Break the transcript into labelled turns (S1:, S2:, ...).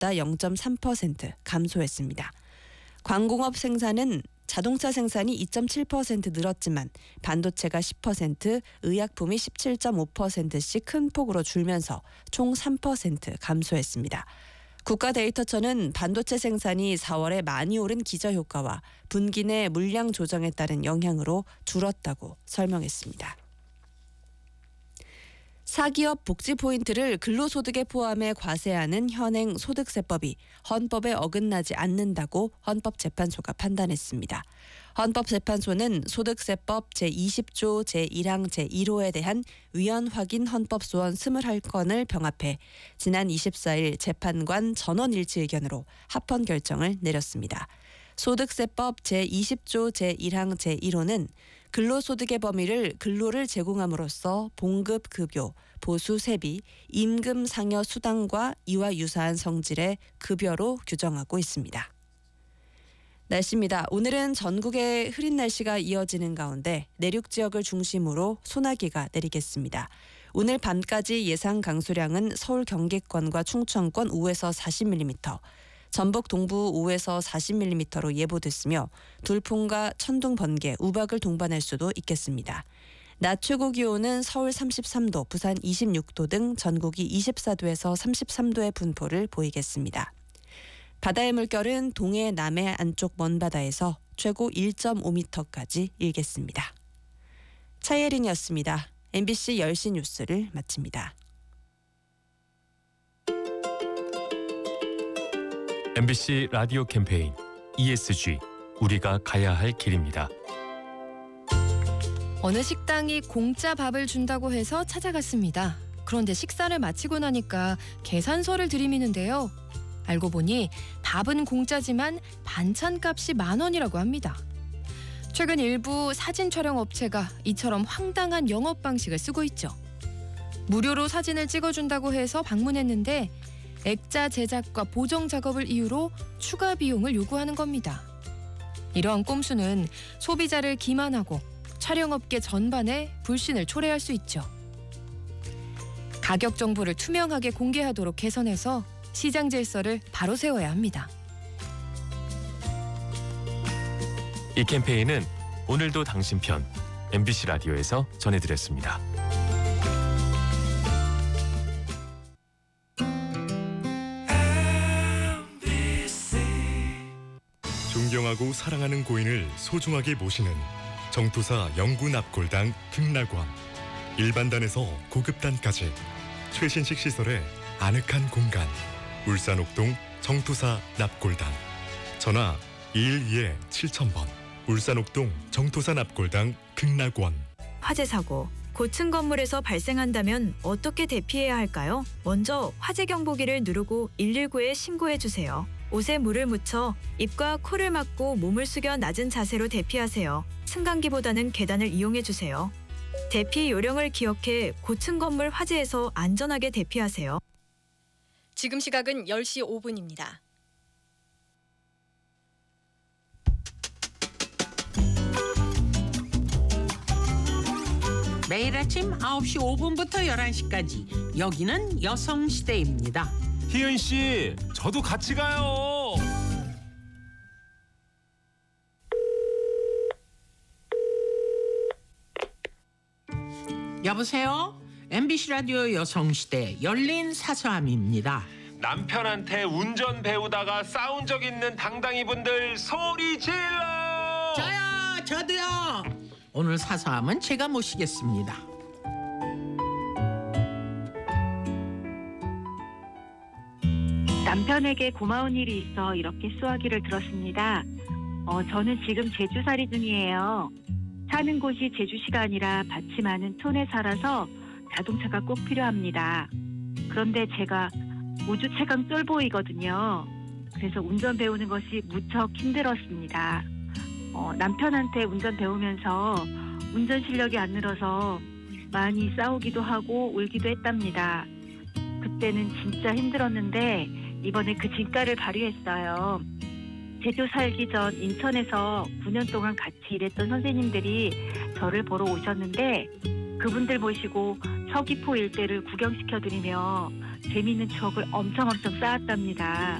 S1: 늘었다 0.3% 감소했습니다. 광공업 생산은 자동차 생산이 2.7% 늘었지만 반도체가 10%, 의약품이 17.5%씩 큰 폭으로 줄면서 총 3% 감소했습니다. 국가데이터처는 반도체 생산이 4월에 많이 오른 기저효과와 분기 내 물량 조정에 따른 영향으로 줄었다고 설명했습니다. 사기업 복지 포인트를 근로소득에 포함해 과세하는 현행 소득세법이 헌법에 어긋나지 않는다고 헌법재판소가 판단했습니다. 헌법재판소는 소득세법 제20조 제1항 제1호에 대한 위헌 확인 헌법소원 21건을 병합해 지난 24일 재판관 전원일치 의견으로 합헌 결정을 내렸습니다. 소득세법 제20조 제1항 제1호는 근로소득의 범위를 근로를 제공함으로써 봉급 급여, 보수 세비, 임금 상여 수당과 이와 유사한 성질의 급여로 규정하고 있습니다. 날씨입니다. 오늘은 전국에 흐린 날씨가 이어지는 가운데 내륙 지역을 중심으로 소나기가 내리겠습니다. 오늘 밤까지 예상 강수량은 서울 경기권과 충청권 5에서 40mm, 전북 동부 5에서 40mm로 예보됐으며 돌풍과 천둥, 번개, 우박을 동반할 수도 있겠습니다. 낮 최고 기온은 서울 33도, 부산 26도 등 전국이 24도에서 33도의 분포를 보이겠습니다. 바다의 물결은 동해, 남해 안쪽 먼바다에서 최고 1.5m까지 일겠습니다. 차예린이었습니다. MBC 10시 뉴스를 마칩니다.
S2: MBC 라디오 캠페인 ESG, 우리가 가야 할 길입니다.
S3: 어느 식당이 공짜 밥을 준다고 해서 찾아갔습니다. 그런데 식사를 마치고 나니까 계산서를 들이미는데요. 알고 보니 밥은 공짜지만 반찬값이 10,000원이라고 합니다. 최근 일부 사진 촬영 업체가 이처럼 황당한 영업 방식을 쓰고 있죠. 무료로 사진을 찍어준다고 해서 방문했는데 액자 제작과 보정 작업을 이유로 추가 비용을 요구하는 겁니다. 이러한 꼼수는 소비자를 기만하고 촬영업계 전반에 불신을 초래할 수 있죠. 가격 정보를 투명하게 공개하도록 개선해서 시장 질서를 바로 세워야 합니다.
S2: 이 캠페인은 오늘도 당신 편 MBC 라디오에서 전해드렸습니다.
S4: 존경하고 사랑하는 고인을 소중하게 모시는 정투사 영구납골당 극락원. 일반단에서 고급단까지 최신식 시설의 아늑한 공간. 울산 옥동 정투사 납골당. 전화 212-7000번. 울산 옥동 정투사 납골당 극락원.
S5: 화재 사고, 고층 건물에서 발생한다면 어떻게 대피해야 할까요? 먼저 화재 경보기를 누르고 119에 신고해 주세요. 옷에 물을 묻혀 입과 코를 막고 몸을 숙여 낮은 자세로 대피하세요. 승강기보다는 계단을 이용해 주세요. 대피 요령을 기억해 고층 건물 화재에서 안전하게 대피하세요.
S3: 지금 시각은 10시 5분입니다.
S6: 매일 아침 9시 5분부터 11시까지 여기는 여성시대입니다.
S7: 희은 씨, 저도 같이 가요.
S6: 여보세요? MBC 라디오 여성시대 열린 사서함입니다.
S7: 남편한테 운전 배우다가 싸운 적 있는 당당히 분들 소리 질러.
S6: 저요, 저도요. 오늘 사서함은 제가 모시겠습니다.
S8: 남편에게 고마운 일이 있어 이렇게 수화기를 들었습니다. 저는 지금 제주살이 중이에요. 사는 곳이 제주시가 아니라 밭이 많은 촌에 살아서 자동차가 꼭 필요합니다. 그런데 제가 우주 최강 쫄보이거든요. 그래서 운전 배우는 것이 무척 힘들었습니다. 남편한테 운전 배우면서 운전 실력이 안 늘어서 많이 싸우기도 하고 울기도 했답니다. 그때는 진짜 힘들었는데 이번에 그 진가를 발휘했어요. 제주 살기 전 인천에서 9년 동안 같이 일했던 선생님들이 저를 보러 오셨는데 그분들 모시고 서귀포 일대를 구경시켜드리며 재미있는 추억을 엄청 쌓았답니다.